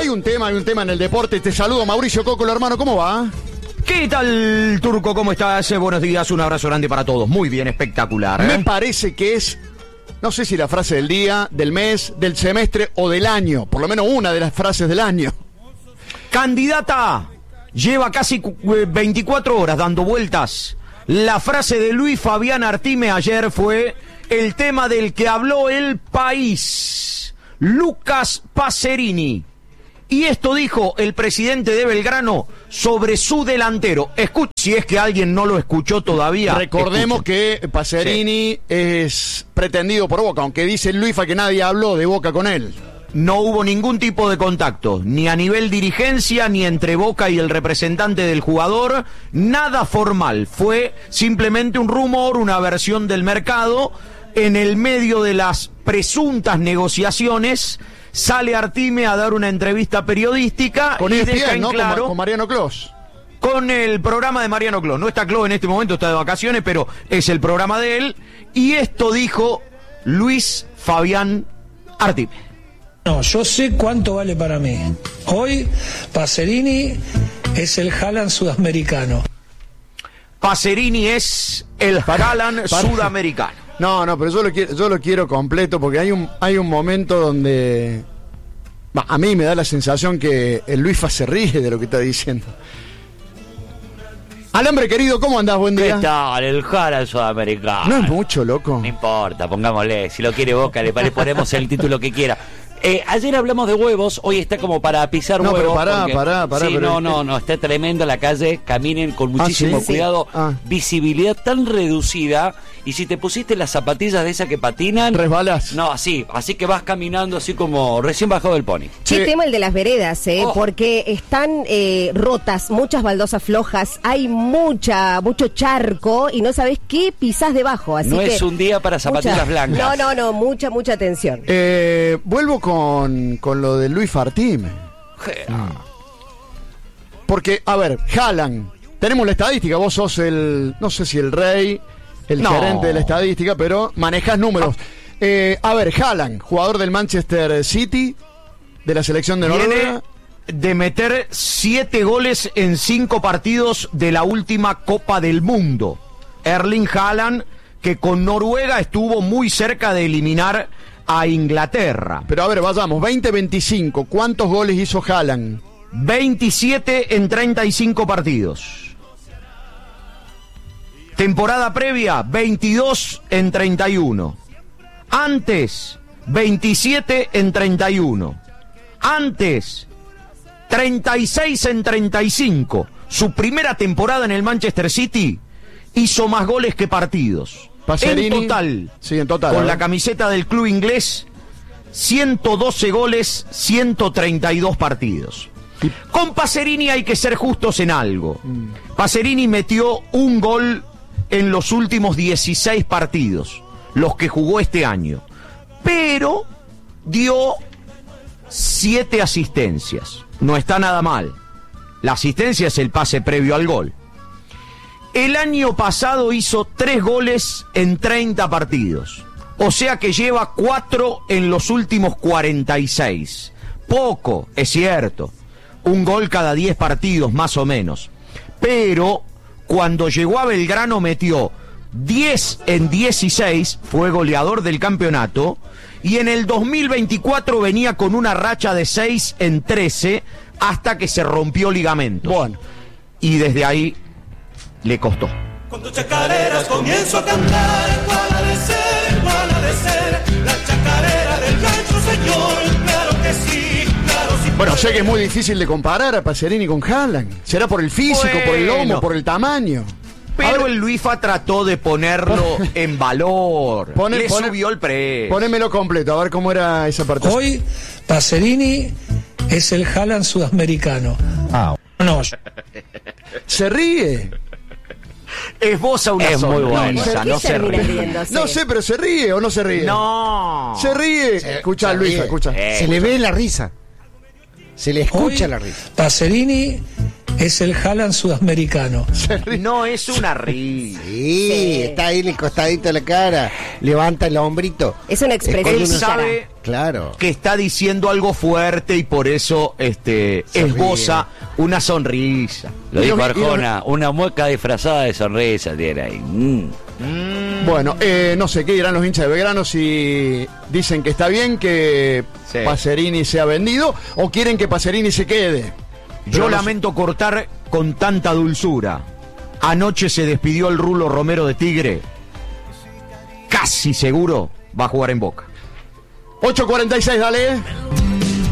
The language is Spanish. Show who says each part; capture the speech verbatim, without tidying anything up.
Speaker 1: hay un tema, hay un tema en el deporte. Te saludo, Mauricio Cocolo, hermano, ¿cómo va?
Speaker 2: ¿Qué tal, Turco? ¿Cómo estás? Buenos días, un abrazo grande para todos. Muy bien, espectacular. ¿eh?
Speaker 1: Me parece que es, no sé si la frase del día, del mes, del semestre o del año. Por lo menos una de las frases del año.
Speaker 2: Candidata, lleva casi veinticuatro horas dando vueltas. La frase de Luis Fabián Artime ayer fue el tema del que habló el país. Lucas Pacerini. Y esto dijo el presidente de Belgrano sobre su delantero. Escuche, si es que alguien no lo escuchó todavía.
Speaker 1: Recordemos escuchen. que Pacerini sí. es pretendido por Boca, aunque dice Luifa que nadie habló de Boca con él.
Speaker 2: No hubo ningún tipo de contacto, ni a nivel dirigencia, ni entre Boca y el representante del jugador, nada formal. Fue simplemente un rumor, una versión del mercado. En el medio de las presuntas negociaciones, sale Artime a dar una entrevista periodística
Speaker 1: con
Speaker 2: y
Speaker 1: E S P N,
Speaker 2: deja en
Speaker 1: ¿no?
Speaker 2: claro,
Speaker 1: con, con Mariano Clos.
Speaker 2: Con el programa de Mariano Clos. No está Clos en este momento, está de vacaciones, pero es el programa de él. Y esto dijo Luis Fabián Artime.
Speaker 3: No, yo sé cuánto vale para mí. Hoy Pacerini es el Haaland sudamericano.
Speaker 2: Pacerini es el Haaland sudamericano.
Speaker 1: No, no, pero yo lo quiero, yo lo quiero completo porque hay un, hay un momento donde bah, a mí me da la sensación que el Luisfa se ríe de lo que está diciendo. Alambre querido, ¿cómo andás? Buen día.
Speaker 4: ¿Qué tal? El Haaland sudamericano.
Speaker 1: No es mucho, loco.
Speaker 4: No importa, pongámosle. Si lo quiere Boca, le ponemos el título que quiera. Eh, ayer hablamos de huevos, hoy está como para pisar
Speaker 1: no,
Speaker 4: huevos.
Speaker 1: No, pero pará,
Speaker 4: porque,
Speaker 1: pará, pará.
Speaker 4: Sí,
Speaker 1: pero
Speaker 4: no, no, no, está tremendo la calle, caminen con muchísimo
Speaker 1: ¿Ah, sí?
Speaker 4: cuidado.
Speaker 1: Sí. Ah.
Speaker 4: Visibilidad tan reducida, y si te pusiste las zapatillas de esas que patinan...
Speaker 1: Resbalás.
Speaker 4: No, así, así que vas caminando así como recién bajado del pony.
Speaker 5: Qué tema el de las veredas, ¿eh?
Speaker 4: Oh.
Speaker 5: Porque están eh, rotas, muchas baldosas flojas, hay mucha, mucho charco y no sabés qué pisás debajo. Así
Speaker 4: no
Speaker 5: que
Speaker 4: es un día para zapatillas
Speaker 5: mucha,
Speaker 4: blancas.
Speaker 5: No, no, no, mucha, mucha atención.
Speaker 1: Eh, vuelvo con, con lo de Luis Artime. No. Porque, a ver, Haaland, tenemos la estadística, vos sos el, no sé si el rey, el
Speaker 2: no.
Speaker 1: gerente de la estadística, pero manejás números. Eh, a ver, Haaland, jugador del Manchester City, de la selección de Noruega.
Speaker 2: De meter siete goles en cinco partidos de la última Copa del Mundo. Erling Haaland, que con Noruega estuvo muy cerca de eliminar a Inglaterra.
Speaker 1: Pero a ver, vayamos, veinte veinticinco, ¿cuántos goles hizo Haaland?
Speaker 2: veintisiete en treinta y cinco partidos. Temporada previa, veintidós en treinta y uno. Antes, veintisiete en treinta y uno. Antes, treinta y seis en treinta y cinco. Su primera temporada en el Manchester City hizo más goles que partidos.
Speaker 1: Pacerini,
Speaker 2: en total,
Speaker 1: sí, en total,
Speaker 2: con la camiseta del club inglés, ciento doce goles, ciento treinta y dos partidos. Con Pacerini hay que ser justos en algo. Pacerini metió un gol en los últimos dieciséis partidos, los que jugó este año, pero dio siete asistencias. No está nada mal. La asistencia es el pase previo al gol. El año pasado hizo tres goles en treinta partidos, o sea que lleva cuatro en los últimos cuarenta y seis. Poco, es cierto, un gol cada diez partidos más o menos, pero cuando llegó a Belgrano metió diez en dieciséis, fue goleador del campeonato, y en el dos mil veinticuatro venía con una racha de seis en trece hasta que se rompió ligamentos.
Speaker 1: Bueno,
Speaker 2: y desde ahí le costó.
Speaker 6: Con tus chacareras comienzo a cantar, cuál ha de ser, cuál ha de ser, la chacarera del rancho, señor, claro que sí, claro sí.
Speaker 1: Bueno, sé que es muy difícil de comparar a Pacerini con Haaland. ¿Será por el físico,
Speaker 2: Bueno,
Speaker 1: por el lomo, por el tamaño?
Speaker 2: Pero el Luifa trató de ponerlo en valor.
Speaker 1: Pone,
Speaker 2: Le
Speaker 1: pone,
Speaker 2: subió el precio.
Speaker 1: Ponémelo completo, a ver cómo era esa parte.
Speaker 3: Hoy Pacerini es el Haaland sudamericano.
Speaker 7: Ah.
Speaker 3: No.
Speaker 1: Se ríe.
Speaker 2: Esboza una
Speaker 4: Es muy bueno.
Speaker 2: sonrisa, no se ríe.
Speaker 5: riéndose?
Speaker 1: No sé, pero se ríe o no se ríe.
Speaker 2: No.
Speaker 1: Se ríe.
Speaker 7: Se-
Speaker 1: escucha,
Speaker 7: se
Speaker 1: Luis,
Speaker 7: ríe.
Speaker 1: escucha.
Speaker 4: Eh.
Speaker 7: Se le ve la risa. Se le escucha
Speaker 3: Hoy
Speaker 7: la risa.
Speaker 3: Pacerini es el Haaland sudamericano.
Speaker 2: No es una risa.
Speaker 7: Sí,
Speaker 5: Sí.
Speaker 7: está ahí el costadito de la cara, levanta el hombrito.
Speaker 5: Es una expresión.
Speaker 2: Él
Speaker 7: Esconde una-
Speaker 2: sabe
Speaker 7: Claro.
Speaker 2: que está diciendo algo fuerte y por eso este,
Speaker 7: Se ríe.
Speaker 2: esboza una sonrisa.
Speaker 4: Lo
Speaker 1: Y
Speaker 4: dijo
Speaker 1: lo- y lo-
Speaker 4: Arjona, una mueca disfrazada de sonrisa tiene ahí. Mm.
Speaker 1: Bueno, eh, no sé qué dirán los hinchas de Belgrano, si dicen que está bien que
Speaker 2: Sí.
Speaker 1: Pacerini sea vendido o quieren que Pacerini se quede.
Speaker 2: Yo
Speaker 1: Pero no
Speaker 2: lamento cortar con tanta dulzura. Anoche se despidió el Rulo Romero de Tigre. Casi seguro va a jugar en Boca.
Speaker 1: ocho cuarenta y seis, dale.